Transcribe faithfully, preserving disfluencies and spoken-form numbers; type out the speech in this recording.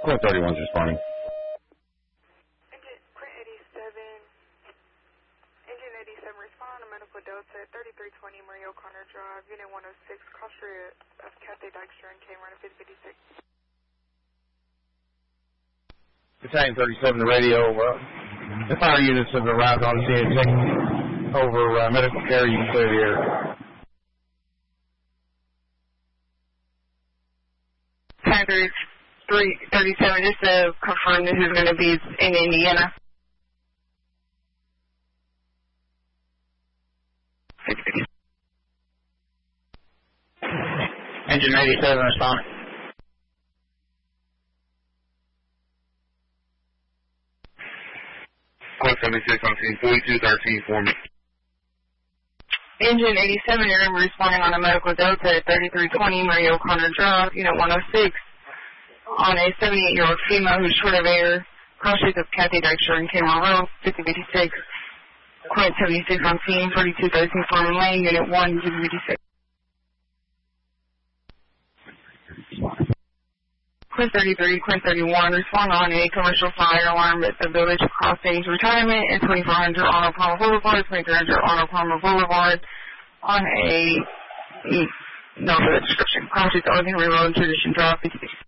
Quint thirty-one's responding. Engine, Quint eighty-seven, Engine eighty-seven, respond on Medical Delta, thirty-three twenty Marie O'Connor Drive, Unit one oh six, Cross-Street of Cathay Dykstra and K running fifty fifty-six. Battalion thirty-seven to radio. Uh, the fire units have arrived on scene and taken over uh, medical care. You can clear the air. Battalion thirty-seven, just to confirm this is going to be in Indiana. Engine eighty-seven, responding. Quint seventy-six on scene, forty-two thirteen for me. Engine eighty-seven, you're going to be responding on a Medical Delta at thirty-three twenty Marie O'Connor Drive, Unit one oh six, on a seventy-eight-year-old female who's short of air, cross-streets of Cathay Dykstra and K Road, fifty fifty-six. Quint seventy-six on scene, forty-two thirteen Foreman Lane, Unit one, fifty fifty-six. Quint thirty-three, Quint thirty-one, respond on a commercial fire alarm at the Village Crossings Retirement at twenty-four hundred Arnold Palmer Boulevard, twenty-three hundred Arnold Palmer Boulevard, on a, no, the description, crossings Oregon Railroad, Tradition Drive, fifty fifty-six.